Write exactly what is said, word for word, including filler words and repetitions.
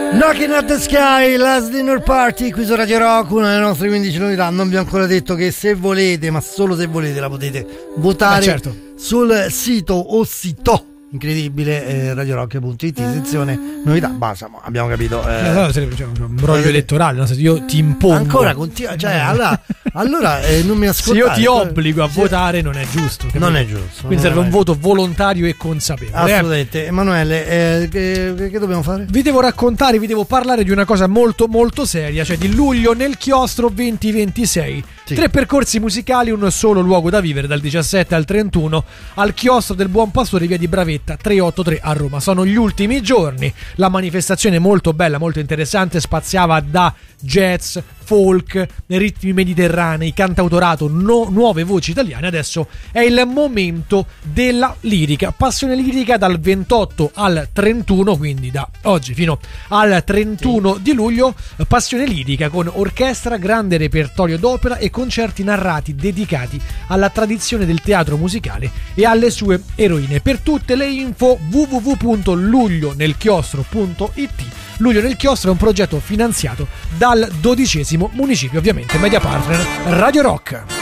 Knocking at the Sky, Last Dinner Party qui su Radio Rock, una delle nostre quindici novità. Non vi ho ancora detto che se volete, ma solo se volete, la potete votare, eh certo, sul sito o sito incredibile eh, radiorock punto it, sezione novità. Basta, abbiamo capito. Eh, no, no, cioè, un broglio elettorale, no? Se io ti impongo ancora continua, cioè allora, allora eh, non mi ascoltate. Se io ti obbligo a sì, votare non è giusto, capito? Non è giusto. Quindi serve un voto volontario e consapevole. Assolutamente. Eh? Emanuele, eh, che, che dobbiamo fare? Vi devo raccontare, vi devo parlare di una cosa molto molto seria, cioè di Luglio nel Chiostro duemilaventisei. Sì. Tre percorsi musicali, un solo luogo da vivere dal diciassette al trentuno al Chiostro del Buon Pastore, via di Bravetta trecentoottantatré a Roma. Sono gli ultimi giorni. La manifestazione molto bella, molto interessante, spaziava da jazz, folk, ritmi mediterranei, cantautorato, no, nuove voci italiane. Adesso è il momento della lirica, passione lirica dal ventotto al trentuno, quindi da oggi fino al trentuno sì. di luglio, passione lirica con orchestra, grande repertorio d'opera e concerti narrati dedicati alla tradizione del teatro musicale e alle sue eroine. Per tutte le info w w w punto luglio nel chiostro punto it. Luglio nel Chiostro è un progetto finanziato dal dodicesimo municipio, ovviamente media partner Radio Rock.